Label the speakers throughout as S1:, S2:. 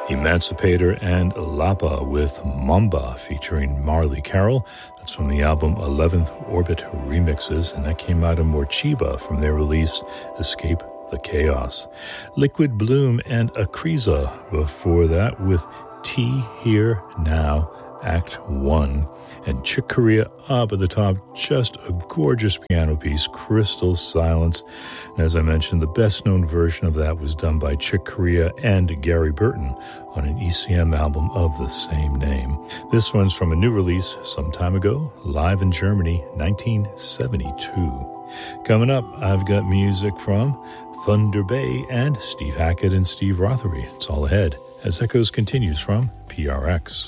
S1: Emancipator and Lapa with Mamba featuring Marley Carroll. That's from the album 11th Orbit Remixes, and that came out of Morchiba from their release Escape the Chaos. Liquid Bloom and Akriza before that with Tea Here Now, Act 1. And Chick Corea up at the top, just a gorgeous piano piece, Crystal Silence. And as I mentioned, the best-known version of that was done by Chick Corea and Gary Burton on an ECM album of the same name. This one's from a new release some time ago, live in Germany, 1972. Coming up, I've got music from Thunder Bay and Steve Hackett and Steve Rothery. It's all ahead as Echoes continues from PRX.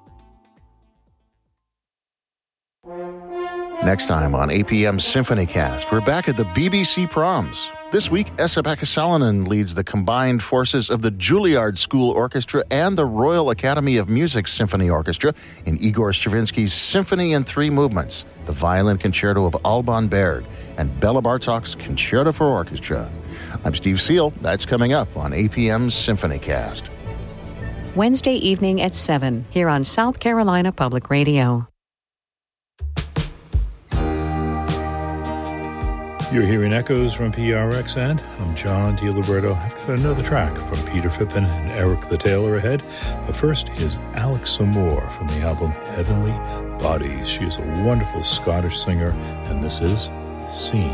S2: Next time on APM Symphonycast, we're back at the BBC Proms. This week, Esa-Pekka Salonen leads the combined forces of the Juilliard School Orchestra and the Royal Academy of Music Symphony Orchestra in Igor Stravinsky's Symphony in Three Movements, the Violin Concerto of Alban Berg, and Bela Bartok's Concerto for Orchestra. I'm Steve Seal. That's coming up on APM Symphonycast.
S3: Wednesday evening at 7 here on South Carolina Public Radio.
S1: You're hearing Echoes from PRX, and I'm John DiLiberto. I've got another track from Peter Phippen and Eric the Taylor ahead. But first is Alex Amore from the album Heavenly Bodies. She is a wonderful Scottish singer, and this is Scene.